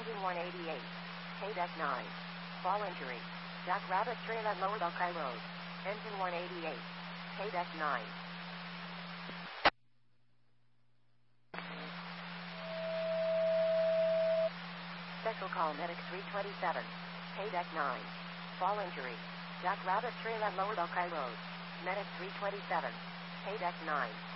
Engine 188. KDEC 9. Fall injury. Jack Rabbit Trail at Lower Buckeye Road. Engine 188. KDEC 9. Special call Medic 327. KDEC 9. Fall injury. Jack Rabbit Trail at Lower Buckeye Road. Medic 327. KDEC 9.